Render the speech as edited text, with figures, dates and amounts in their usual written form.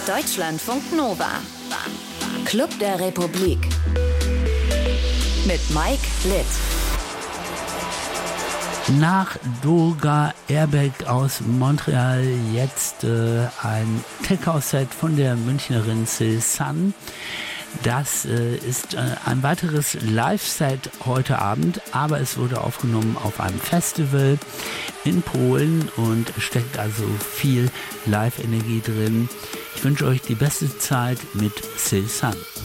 Deutschlandfunk Nova. Club der Republik. Mit Mike Litt. Nach Doga Airback aus Montreal jetzt ein Tech-House-Set von der Münchnerin Cézanne. Das ist ein weiteres Live-Set heute Abend, aber es wurde aufgenommen auf einem Festival in Polen und steckt also viel Live-Energie drin. Ich wünsche euch die beste Zeit mit Cézanne.